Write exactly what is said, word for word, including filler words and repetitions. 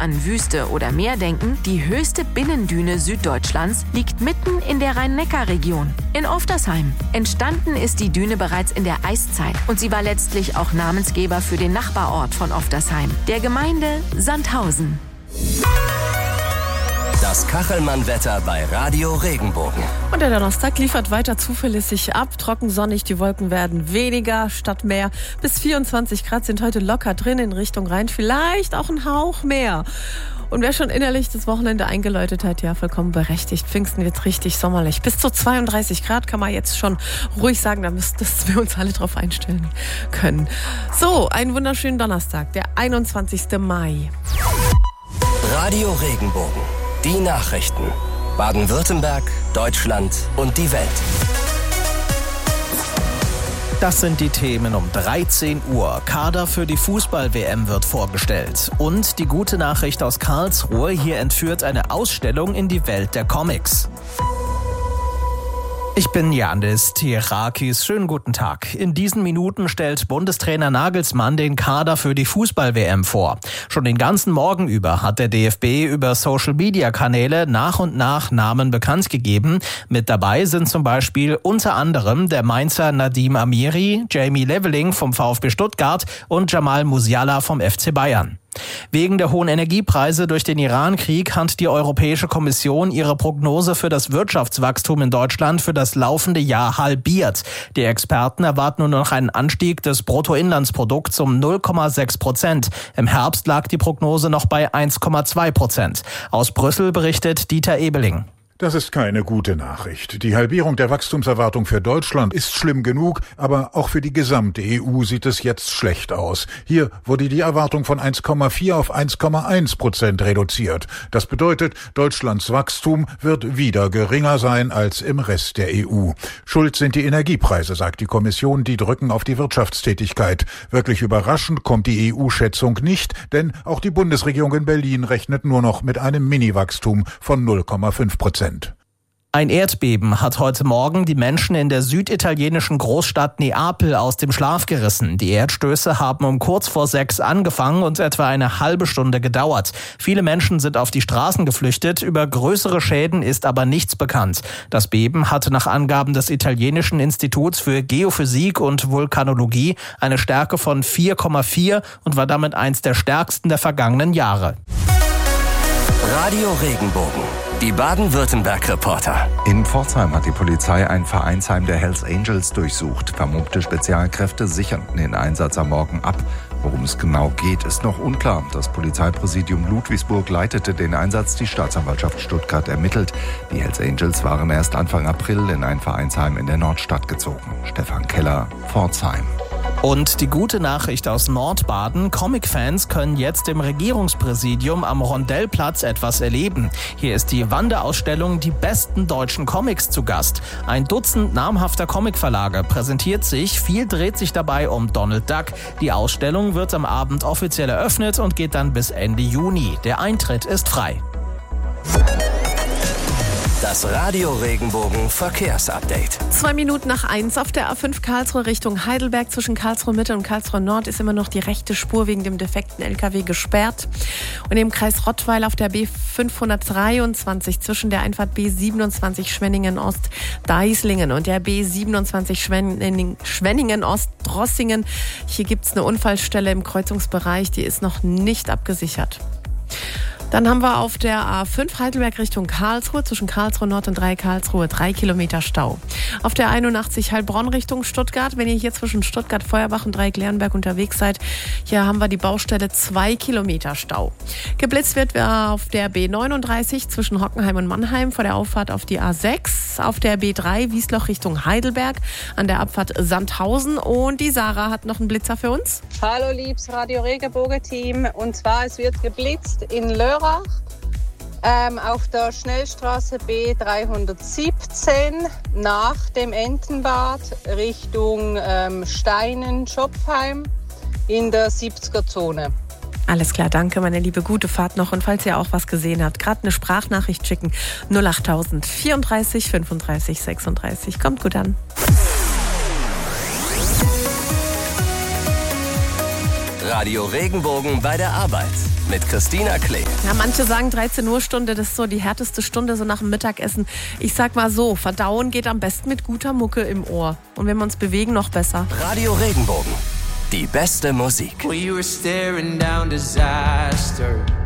an Wüste oder Meer denken, die höchste Binnendüne Süddeutschlands liegt mitten in der Rhein-Neckar-Region, in Oftersheim. Entstanden ist die Düne bereits in der Eiszeit und sie war letztlich auch Namensgeber für den Nachbarort von Oftersheim, der Gemeinde Sandhausen. Das Kachelmann-Wetter bei Radio Regenbogen. Und der Donnerstag liefert weiter zuverlässig ab. Trocken, sonnig, die Wolken werden weniger statt mehr. Bis vierundzwanzig Grad sind heute locker drin in Richtung Rhein. Vielleicht auch ein Hauch mehr. Und wer schon innerlich das Wochenende eingeläutet hat, ja, vollkommen berechtigt. Pfingsten wird richtig sommerlich. Bis zu zweiunddreißig Grad kann man jetzt schon ruhig sagen, da müssen wir uns alle drauf einstellen können. So, einen wunderschönen Donnerstag, der einundzwanzigsten Mai. Radio Regenbogen. Die Nachrichten. Baden-Württemberg, Deutschland und die Welt. Das sind die Themen um dreizehn Uhr. Kader für die Fußball-W M wird vorgestellt. Und die gute Nachricht aus Karlsruhe, hier entführt eine Ausstellung in die Welt der Comics. Ich bin Janis Tirakis. Schönen guten Tag. In diesen Minuten stellt Bundestrainer Nagelsmann den Kader für die Fußball-W M vor. Schon den ganzen Morgen über hat der D F B über Social-Media-Kanäle nach und nach Namen bekannt gegeben. Mit dabei sind zum Beispiel unter anderem der Mainzer Nadim Amiri, Jamie Leveling vom VfB Stuttgart und Jamal Musiala vom F C Bayern. Wegen der hohen Energiepreise durch den Iran-Krieg hat die Europäische Kommission ihre Prognose für das Wirtschaftswachstum in Deutschland für das laufende Jahr halbiert. Die Experten erwarten nur noch einen Anstieg des Bruttoinlandsprodukts um null Komma sechs Prozent. Im Herbst lag die Prognose noch bei eins Komma zwei Prozent. Aus Brüssel berichtet Dieter Ebeling. Das ist keine gute Nachricht. Die Halbierung der Wachstumserwartung für Deutschland ist schlimm genug, aber auch für die gesamte E U sieht es jetzt schlecht aus. Hier wurde die Erwartung von eins Komma vier auf eins Komma eins Prozent reduziert. Das bedeutet, Deutschlands Wachstum wird wieder geringer sein als im Rest der E U. Schuld sind die Energiepreise, sagt die Kommission, die drücken auf die Wirtschaftstätigkeit. Wirklich überraschend kommt die E U-Schätzung nicht, denn auch die Bundesregierung in Berlin rechnet nur noch mit einem Mini-Wachstum von null Komma fünf Prozent. Ein Erdbeben hat heute Morgen die Menschen in der süditalienischen Großstadt Neapel aus dem Schlaf gerissen. Die Erdstöße haben um kurz vor sechs angefangen und etwa eine halbe Stunde gedauert. Viele Menschen sind auf die Straßen geflüchtet. Über größere Schäden ist aber nichts bekannt. Das Beben hatte nach Angaben des italienischen Instituts für Geophysik und Vulkanologie eine Stärke von vier Komma vier und war damit eins der stärksten der vergangenen Jahre. Radio Regenbogen. Die Baden-Württemberg-Reporter. In Pforzheim hat die Polizei ein Vereinsheim der Hells Angels durchsucht. Vermummte Spezialkräfte sicherten den Einsatz am Morgen ab. Worum es genau geht, ist noch unklar. Das Polizeipräsidium Ludwigsburg leitete den Einsatz, die Staatsanwaltschaft Stuttgart ermittelt. Die Hells Angels waren erst Anfang April in ein Vereinsheim in der Nordstadt gezogen. Stefan Keller, Pforzheim. Und die gute Nachricht aus Nordbaden: Comic-Fans können jetzt im Regierungspräsidium am Rondellplatz etwas erleben. Hier ist die Wanderausstellung Die besten deutschen Comics zu Gast. Ein Dutzend namhafter Comicverlage präsentiert sich. Viel dreht sich dabei um Donald Duck. Die Ausstellung wird am Abend offiziell eröffnet und geht dann bis Ende Juni. Der Eintritt ist frei. Das Radio Regenbogen Verkehrsupdate. Zwei Minuten nach eins auf der A fünf Karlsruhe Richtung Heidelberg. Zwischen Karlsruhe Mitte und Karlsruhe Nord ist immer noch die rechte Spur wegen dem defekten L K W gesperrt. Und im Kreis Rottweil auf der B fünfhundertdreiundzwanzig zwischen der Einfahrt B siebenundzwanzig Schwenningen Ost Deislingen und der B siebenundzwanzig Schwenning, Schwenningen Ost Drossingen. Hier gibt es eine Unfallstelle im Kreuzungsbereich, die ist noch nicht abgesichert. Dann haben wir auf der A fünf Heidelberg Richtung Karlsruhe zwischen Karlsruhe Nord und drei Karlsruhe drei Kilometer Stau. Auf der einundachtzig Heilbronn Richtung Stuttgart, wenn ihr hier zwischen Stuttgart, Feuerbach und Dreieck-Leonberg unterwegs seid, hier haben wir die Baustelle zwei Kilometer Stau. Geblitzt wird auf der B neununddreißig zwischen Hockenheim und Mannheim vor der Auffahrt auf die A sechs, auf der B drei Wiesloch Richtung Heidelberg, an der Abfahrt Sandhausen, und die Sarah hat noch einen Blitzer für uns. Hallo liebes Radio Regenbogen Team, und zwar es wird geblitzt in Lörrach. Ähm, auf der Schnellstraße B dreihundertsiebzehn nach dem Entenbad Richtung ähm, Steinen-Schopfheim in der siebziger-Zone. Alles klar, danke, meine Liebe, gute Fahrt noch. Und falls ihr auch was gesehen habt, gerade eine Sprachnachricht schicken, null achttausend vierunddreißig fünfunddreißig sechsunddreißig. Kommt gut an. Radio Regenbogen bei der Arbeit. mit Christina Klee. Ja, manche sagen dreizehn Uhr Stunde, das ist so die härteste Stunde, so nach dem Mittagessen. Ich sag mal so, verdauen geht am besten mit guter Mucke im Ohr. Und wenn wir uns bewegen, noch besser. Radio Regenbogen, die beste Musik. Well, you were staring down disaster.